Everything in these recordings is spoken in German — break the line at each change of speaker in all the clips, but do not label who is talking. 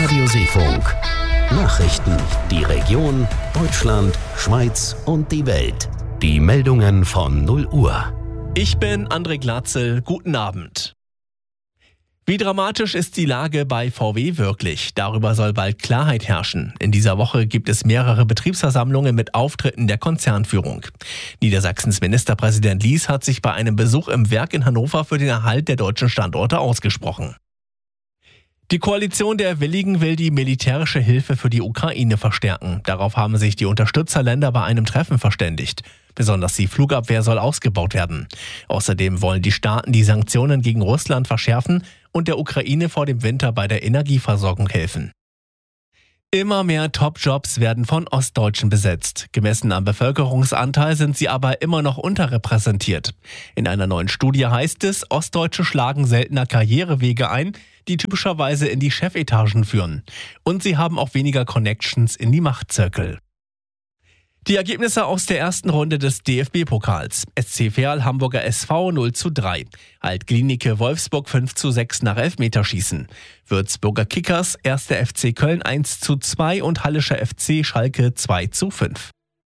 Radio Seefunk. Nachrichten, die Region, Deutschland, Schweiz und die Welt. Die Meldungen von 0 Uhr.
Ich bin André Glatzel. Guten Abend. Wie dramatisch ist die Lage bei VW wirklich? Darüber soll bald Klarheit herrschen. In dieser Woche gibt es mehrere Betriebsversammlungen mit Auftritten der Konzernführung. Niedersachsens Ministerpräsident Lies hat sich bei einem Besuch im Werk in Hannover für den Erhalt der deutschen Standorte ausgesprochen. Die Koalition der Willigen will die militärische Hilfe für die Ukraine verstärken. Darauf haben sich die Unterstützerländer bei einem Treffen verständigt. Besonders die Flugabwehr soll ausgebaut werden. Außerdem wollen die Staaten die Sanktionen gegen Russland verschärfen und der Ukraine vor dem Winter bei der Energieversorgung helfen. Immer mehr Top-Jobs werden von Ostdeutschen besetzt. Gemessen am Bevölkerungsanteil sind sie aber immer noch unterrepräsentiert. In einer neuen Studie heißt es, Ostdeutsche schlagen seltener Karrierewege ein, die typischerweise in die Chefetagen führen. Und sie haben auch weniger Connections in die Machtzirkel. Die Ergebnisse aus der ersten Runde des DFB-Pokals. SC Verl Hamburger SV 0:3. Alt-Glienicke Wolfsburg 5:6 nach Elfmeterschießen. Würzburger Kickers 1. FC Köln 1:2 und Hallischer FC Schalke 2:5.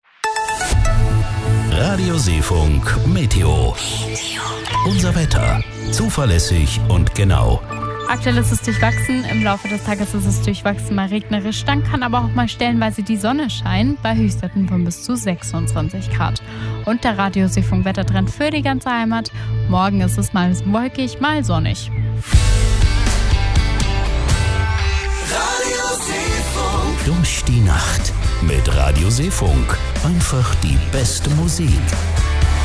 Radio Seefunk Meteo. Unser Wetter. Zuverlässig und genau.
Aktuell ist es durchwachsen, im Laufe des Tages ist es durchwachsen mal regnerisch, dann kann aber auch mal stellenweise die Sonne scheinen, bei Höchstwerten von bis zu 26 Grad. Und der Radio Seefunk Wettertrend für die ganze Heimat, morgen ist es mal wolkig, mal sonnig.
Radio Seefunk. Durch die Nacht mit Radio Seefunk. Einfach die beste Musik.